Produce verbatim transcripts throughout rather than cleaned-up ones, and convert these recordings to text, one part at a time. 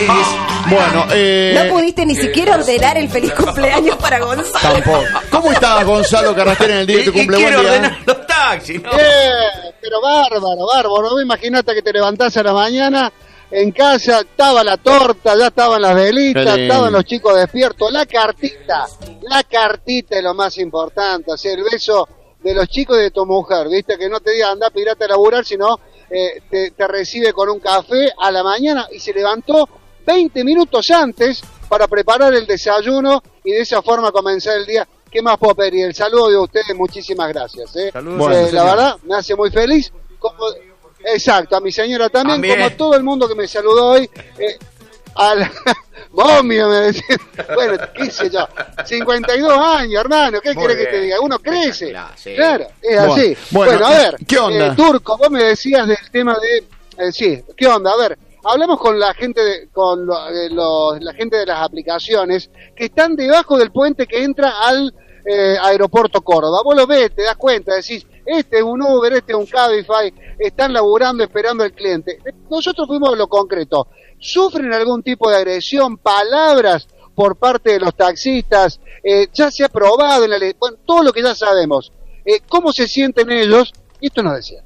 Bueno, eh... no pudiste ni siquiera ordenar el feliz cumpleaños para Gonzalo. Tampoco. ¿Cómo estabas, Gonzalo Carrasquera, en el día de tu cumpleaños? Quiero ordenar los taxis, ¿no? Eh, pero bárbaro, bárbaro. ¿No? Imagínate que te levantás a la mañana, en casa estaba la torta, ya estaban las velitas, estaban los chicos despiertos, la cartita, la cartita es lo más importante, así el beso de los chicos y de tu mujer, viste, que no te diga anda pirata a laburar, sino eh, te, te recibe con un café a la mañana y se levantó veinte minutos antes para preparar el desayuno y de esa forma comenzar el día. ¿Qué más puedo pedir? El saludo de ustedes, muchísimas gracias. ¿eh? Bueno, eh, la verdad, me hace muy feliz. Como, exacto, a mi señora también, también, como todo el mundo que me saludó hoy. Eh, a la, momio me decía, bueno, qué sé yo, cincuenta y dos años, hermano, ¿qué querés que te diga? Uno crece, claro, sí. Claro, es bueno, así. Bueno, bueno, a ver, ¿qué onda? Eh, Turco, vos me decías del tema de, eh, sí, ¿qué onda? A ver, hablamos con la gente de, con lo, de los, la gente de las aplicaciones que están debajo del puente que entra al eh, aeropuerto Córdoba. Vos lo ves, te das cuenta, decís, este es un Uber, este es un Cabify, están laburando, esperando al cliente. Nosotros fuimos a lo concreto. ¿Sufren algún tipo de agresión, palabras por parte de los taxistas? Eh, ya se ha probado en la ley, bueno, todo lo que ya sabemos. Eh, ¿Cómo se sienten ellos? Y esto nos decía.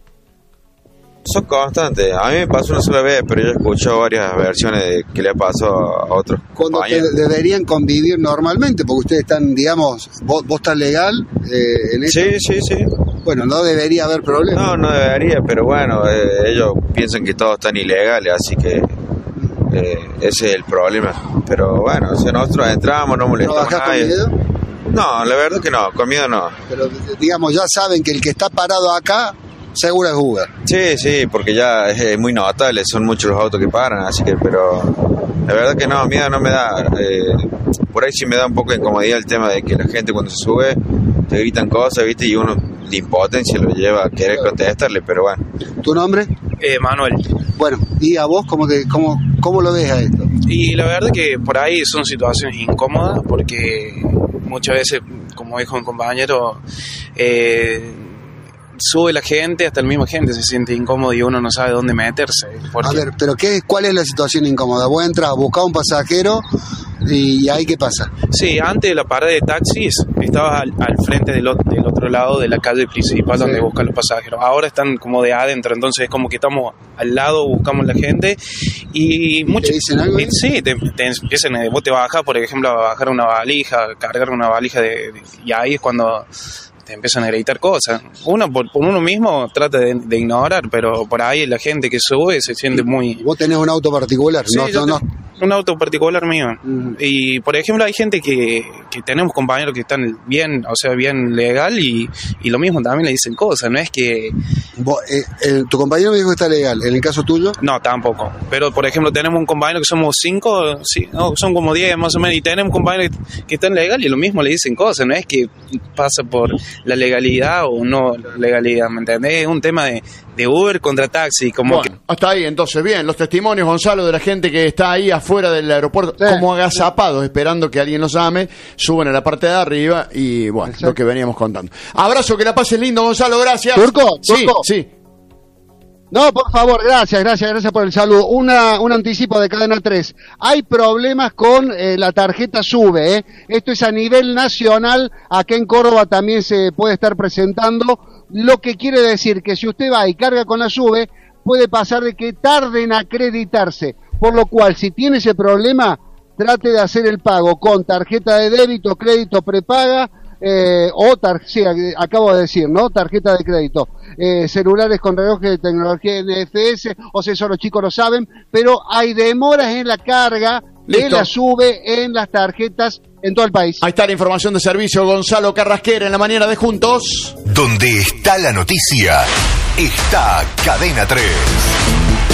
Son constantes. A mí me pasó una sola vez, pero yo he escuchado varias versiones de que le ha pasado a otros Cuando compañeros. Te deberían convivir normalmente, porque ustedes están, digamos, vos, vos estás legal eh, en eso. Sí, sí, sí. Bueno, no debería haber problema. No, no debería, pero bueno, eh, ellos piensan que todos están ilegales, así que eh, ese es el problema. Pero bueno, si nosotros entramos, no molestamos ¿No a nadie. Con miedo? No, la verdad que no, con miedo no. Pero digamos, ya saben que el que está parado acá seguro es Uber. Sí, sí, porque ya es muy notable, son muchos los autos que paran, así que, pero la verdad que no, miedo no me da. Eh, por ahí sí me da un poco de incomodidad el tema de que la gente cuando se sube te gritan cosas, ¿viste? Y uno de impotencia lo lleva a querer contestarle, pero bueno. ¿Tu nombre? Eh, Manuel. Bueno, ¿y a vos cómo, te, cómo, cómo lo ves a esto? Y la verdad que por ahí son situaciones incómodas porque muchas veces, como dijo un compañero, eh, sube la gente, hasta la misma gente se siente incómodo y uno no sabe dónde meterse. Porque... A ver, pero qué, ¿cuál es la situación incómoda? Vos entras a buscar un pasajero y ahí ¿qué pasa? Sí, antes de la parada de taxis estabas al, al frente del, del otro lado de la calle principal, sí, donde buscan los pasajeros. Ahora están como de adentro, entonces es como que estamos al lado, buscamos la gente y muchos... ¿Te dicen algo? Sí, te, te empiezan, vos te bajas, por ejemplo, a bajar una valija, cargar una valija de, de, y ahí es cuando te empiezan a gritar cosas. Uno por, por uno mismo trata de, de ignorar, pero por ahí la gente que sube se siente muy... Vos tenés un auto particular, sí, no, yo no, te, un auto particular mío. Uh-huh. Y por ejemplo hay gente que, que tenemos compañeros que están bien, o sea, bien legal y, y lo mismo también le dicen cosas, no es que... Vos, eh, el, tu compañero me dijo que está legal, ¿en el caso tuyo? No, tampoco. Pero por ejemplo tenemos un compañero que somos cinco, sí, no, son como diez más o menos, y tenemos compañeros que, que están legal y lo mismo le dicen cosas, no es que pasa por la legalidad o no legalidad, ¿me entendés? Es un tema de, de Uber contra taxi. Como bueno, que... hasta ahí, entonces, bien, los testimonios, Gonzalo, de la gente que está ahí afuera del aeropuerto, sí, como agazapados, esperando que alguien los llame, suben a la parte de arriba y, bueno, exacto, lo que veníamos contando. Abrazo, que la pases lindo, Gonzalo, gracias. ¿Turco? Sí, ¿Turco? sí. No, por favor, gracias, gracias, gracias por el saludo. Una, un anticipo de Cadena tres. Hay problemas con eh, la tarjeta SUBE, ¿eh? Esto es a nivel nacional, acá en Córdoba también se puede estar presentando, lo que quiere decir que si usted va y carga con la SUBE, puede pasar de que tarde en acreditarse, por lo cual, si tiene ese problema, trate de hacer el pago con tarjeta de débito, crédito prepaga, eh, o tar sí, acabo de decir, ¿no? Tarjeta de crédito. Eh, celulares con relojes de tecnología N F S, o sea, eso los chicos lo saben, pero hay demoras en la carga de Listo. la SUBE en las tarjetas en todo el país. Ahí está la información de servicio, Gonzalo Carrasquera, en la mañana de Juntos. Donde está la noticia, está Cadena tres.